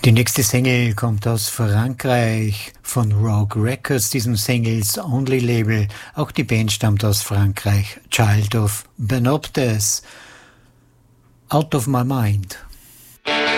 Die nächste Single kommt aus Frankreich von Rogue Records, diesem Singles Only Label. Auch die Band stammt aus Frankreich. Child of Benoptes. Out of My Mind.